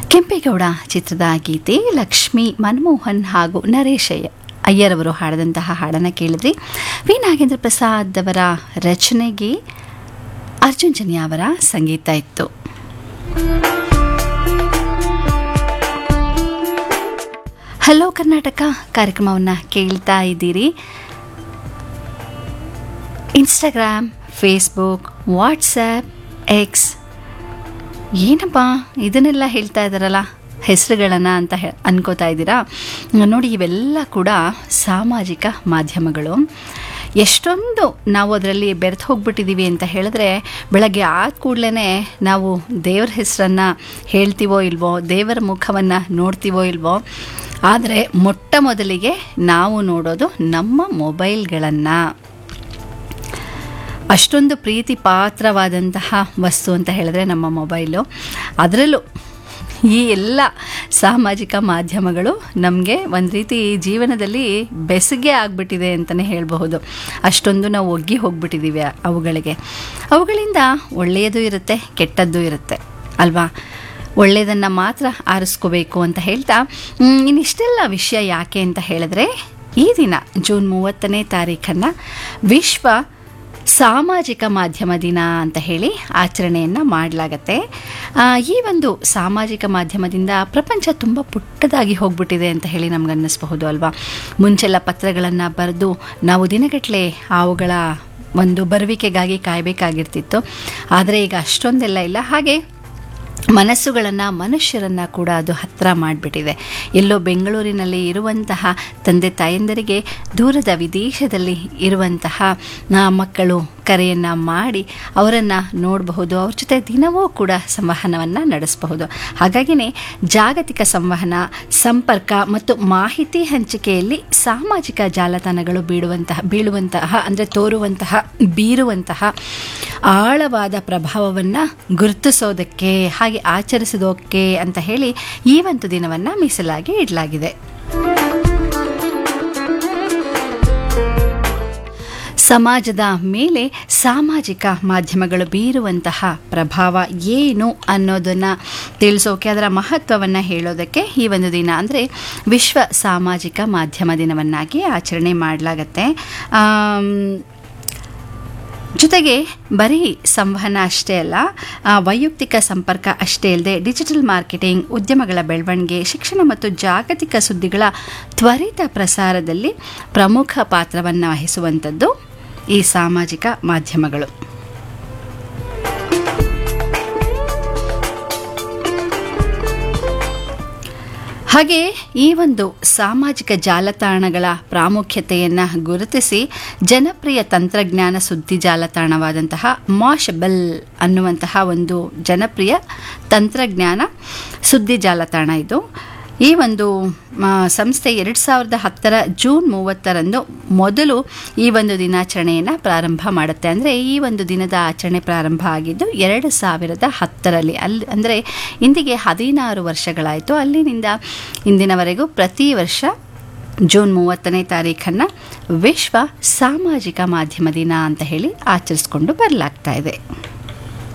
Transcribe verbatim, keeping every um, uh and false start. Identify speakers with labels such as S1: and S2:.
S1: ಕೆಂಪೇಗೌಡ ಚಿತ್ರದ ಗೀತೆ ಲಕ್ಷ್ಮೀ ಮನಮೋಹನ್ ಹಾಗೂ ನರೇಶ್ ಅಯ್ಯರವರು ಹಾಡಿದಂತಹ ಹಾಡನ್ನು ಕೇಳಿದ್ರಿ. ವಿ ನಾಗೇಂದ್ರ ಪ್ರಸಾದ್ ಅವರ ರಚನೆಗೆ ಅರ್ಜುನ್ ಜನ್ಯ ಅವರ ಸಂಗೀತ ಇತ್ತು. ಹಲೋ ಕರ್ನಾಟಕ ಕಾರ್ಯಕ್ರಮವನ್ನು ಕೇಳ್ತಾ ಇದ್ದೀರಿ. ಇನ್ಸ್ಟಾಗ್ರಾಮ್, ಫೇಸ್ಬುಕ್, ವಾಟ್ಸಪ್, ಎಕ್ಸ್ ಏನಪ್ಪ ಇದನ್ನೆಲ್ಲ ಹೇಳ್ತಾ ಇದ್ದಾರಲ್ಲ ಹೆಸರುಗಳನ್ನು ಅಂತ ಹೇ ಅನ್ಕೋತಾ ಇದ್ದೀರಾ. ನೋಡಿ, ಇವೆಲ್ಲ ಕೂಡ ಸಾಮಾಜಿಕ ಮಾಧ್ಯಮಗಳು. ಎಷ್ಟೊಂದು ನಾವು ಅದರಲ್ಲಿ ಬೆರೆತು ಹೋಗ್ಬಿಟ್ಟಿದ್ದೀವಿ ಅಂತ ಹೇಳಿದ್ರೆ, ಬೆಳಗ್ಗೆ ಆದ ಕೂಡಲೇ ನಾವು ದೇವ್ರ ಹೆಸರನ್ನು ಹೇಳ್ತೀವೋ ಇಲ್ವೋ, ದೇವರ ಮುಖವನ್ನು ನೋಡ್ತೀವೋ ಇಲ್ವೋ, ಆದರೆ ಮೊಟ್ಟ ಮೊದಲಿಗೆ ನಾವು ನೋಡೋದು ನಮ್ಮ ಮೊಬೈಲ್ಗಳನ್ನು. ಅಷ್ಟೊಂದು ಪ್ರೀತಿ ಪಾತ್ರವಾದಂತಹ ವಸ್ತು ಅಂತ ಹೇಳಿದ್ರೆ ನಮ್ಮ ಮೊಬೈಲು. ಅದರಲ್ಲೂ ಈ ಎಲ್ಲ ಸಾಮಾಜಿಕ ಮಾಧ್ಯಮಗಳು ನಮಗೆ ಒಂದು ರೀತಿ ಜೀವನದಲ್ಲಿ ಬೆಸುಗೆ ಆಗಿಬಿಟ್ಟಿದೆ ಅಂತಲೇ ಹೇಳಬಹುದು. ಅಷ್ಟೊಂದು ನಾವು ಒಗ್ಗಿ ಹೋಗ್ಬಿಟ್ಟಿದ್ದೀವಿ ಅವುಗಳಿಗೆ. ಅವುಗಳಿಂದ ಒಳ್ಳೆಯದು ಇರುತ್ತೆ, ಕೆಟ್ಟದ್ದು ಇರುತ್ತೆ ಅಲ್ವಾ. ಒಳ್ಳೆಯದನ್ನು ಮಾತ್ರ ಆರಿಸ್ಕೋಬೇಕು ಅಂತ ಹೇಳ್ತಾ, ಇನ್ನಿಷ್ಟೆಲ್ಲ ವಿಷಯ ಯಾಕೆ ಅಂತ ಹೇಳಿದ್ರೆ, ಈ ದಿನ ಜೂನ್ ಮೂವತ್ತನೇ ತಾರೀಖನ್ನು ವಿಶ್ವ ಸಾಮಾಜಿಕ ಮಾಧ್ಯಮ ದಿನ ಅಂತ ಹೇಳಿ ಆಚರಣೆಯನ್ನು ಮಾಡಲಾಗತ್ತೆ. ಈ ಒಂದು ಸಾಮಾಜಿಕ ಮಾಧ್ಯಮದಿಂದ ಪ್ರಪಂಚ ತುಂಬ ಪುಟ್ಟದಾಗಿ ಹೋಗ್ಬಿಟ್ಟಿದೆ ಅಂತ ಹೇಳಿ ನಮಗನ್ನಿಸ್ಬಹುದು ಅಲ್ವಾ. ಮುಂಚೆಲ್ಲ ಪತ್ರಗಳನ್ನು ಬರೆದು ನಾವು ದಿನಗಟ್ಟಲೆ ಅವುಗಳ ಒಂದು ಬರುವಿಕೆಗಾಗಿ ಕಾಯಬೇಕಾಗಿರ್ತಿತ್ತು. ಆದರೆ ಈಗ ಅಷ್ಟೊಂದೆಲ್ಲ ಇಲ್ಲ. ಹಾಗೆ ಮನಸ್ಸುಗಳನ್ನು, ಮನುಷ್ಯರನ್ನು ಕೂಡ ಅದು ಹತ್ತಿರ ಮಾಡಿಬಿಟ್ಟಿದೆ. ಎಲ್ಲೋ ಬೆಂಗಳೂರಿನಲ್ಲಿ ಇರುವಂತಹ ತಂದೆ ತಾಯಂದರಿಗೆ ದೂರದ ವಿದೇಶದಲ್ಲಿ ಇರುವಂತಹ ಮಕ್ಕಳು ಕರೆಯನ್ನು ಮಾಡಿ ಅವರನ್ನು ನೋಡಬಹುದು, ಅವ್ರ ಜೊತೆ ದಿನವೂ ಕೂಡ ಸಂವಹನವನ್ನು ನಡೆಸಬಹುದು. ಹಾಗಾಗಿಯೇ ಜಾಗತಿಕ ಸಂವಹನ, ಸಂಪರ್ಕ ಮತ್ತು ಮಾಹಿತಿ ಹಂಚಿಕೆಯಲ್ಲಿ ಸಾಮಾಜಿಕ ಜಾಲತಾಣಗಳು ಬೀಳುವಂತಹ ಬೀಳುವಂತಹ ಅಂದರೆ ತೋರುವಂತಹ ಬೀರುವಂತಹ ಆಳವಾದ ಪ್ರಭಾವವನ್ನು ಗುರುತಿಸೋದಕ್ಕೆ, ಹಾಗೆ ಆಚರಿಸೋದಕ್ಕೆ ಅಂತ ಹೇಳಿ ಈ ಒಂದು ದಿನವನ್ನು ಮೀಸಲಾಗಿ ಇಡಲಾಗಿದೆ. ಸಮಾಜದ ಮೇಲೆ ಸಾಮಾಜಿಕ ಮಾಧ್ಯಮಗಳು ಬೀರುವಂತಹ ಪ್ರಭಾವ ಏನು ಅನ್ನೋದನ್ನು ತಿಳಿಸೋಕೆ, ಅದರ ಮಹತ್ವವನ್ನು ಹೇಳೋದಕ್ಕೆ ಈ ಒಂದು ದಿನ ಅಂದರೆ ವಿಶ್ವ ಸಾಮಾಜಿಕ ಮಾಧ್ಯಮ ದಿನವನ್ನಾಗಿ ಆಚರಣೆ ಮಾಡಲಾಗತ್ತೆ. ಜೊತೆಗೆ ಬರೀ ಸಂವಹನ ಅಷ್ಟೇ ಅಲ್ಲ, ವೈಯಕ್ತಿಕ ಸಂಪರ್ಕ ಅಷ್ಟೇ ಅಲ್ಲದೆ ಡಿಜಿಟಲ್ ಮಾರ್ಕೆಟಿಂಗ್, ಉದ್ಯಮಗಳ ಬೆಳವಣಿಗೆ, ಶಿಕ್ಷಣ ಮತ್ತು ಜಾಗತಿಕ ಸುದ್ದಿಗಳ ತ್ವರಿತ ಪ್ರಸಾರದಲ್ಲಿ ಪ್ರಮುಖ ಪಾತ್ರವನ್ನು ವಹಿಸುವಂಥದ್ದು ಈ ಸಾಮಾಜಿಕ ಮಾಧ್ಯಮಗಳು. ಹಾಗೆ ಈ ಒಂದು ಸಾಮಾಜಿಕ ಜಾಲತಾಣಗಳ ಪ್ರಾಮುಖ್ಯತೆಯನ್ನು ಗುರುತಿಸಿ ಜನಪ್ರಿಯ ತಂತ್ರಜ್ಞಾನ ಸುದ್ದಿ ಜಾಲತಾಣವಾದಂತಹ ಮಾಶಬಲ್ ಅನ್ನುವಂತಹ ಒಂದು ಜನಪ್ರಿಯ ತಂತ್ರಜ್ಞಾನ ಸುದ್ದಿ ಜಾಲತಾಣ ಇದು. ಈ ಒಂದು ಸಂಸ್ಥೆ ಎರಡು ಸಾವಿರದ ಹತ್ತರ ಜೂನ್ ಮೂವತ್ತರಂದು ಮೊದಲು ಈ ಒಂದು ದಿನಾಚರಣೆಯನ್ನು ಪ್ರಾರಂಭ ಮಾಡುತ್ತೆ. ಅಂದರೆ ಈ ಒಂದು ದಿನದ ಆಚರಣೆ ಪ್ರಾರಂಭ ಆಗಿದ್ದು ಎರಡು ಸಾವಿರದ ಹತ್ತರಲ್ಲಿ. ಅಲ್ಲಿ ಅಂದರೆ ಇಂದಿಗೆ ಹದಿನಾರು ವರ್ಷಗಳಾಯಿತು. ಅಲ್ಲಿನಿಂದ ಇಂದಿನವರೆಗೂ ಪ್ರತಿ ವರ್ಷ ಜೂನ್ ಮೂವತ್ತನೇ ತಾರೀಖನ್ನು ವಿಶ್ವ ಸಾಮಾಜಿಕ ಮಾಧ್ಯಮ ದಿನ ಅಂತ ಹೇಳಿ ಆಚರಿಸ್ಕೊಂಡು ಬರಲಾಗ್ತಾ ಇದೆ.